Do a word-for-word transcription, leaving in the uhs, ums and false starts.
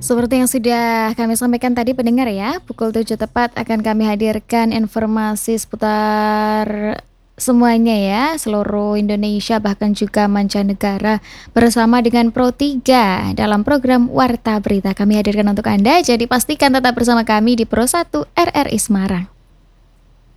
Seperti yang sudah kami sampaikan tadi pendengar ya, pukul tujuh tepat akan kami hadirkan informasi seputar semuanya ya, seluruh Indonesia bahkan juga mancanegara bersama dengan Pro tiga dalam program Warta Berita kami hadirkan untuk Anda. Jadi pastikan tetap bersama kami di Pro satu R R I Semarang.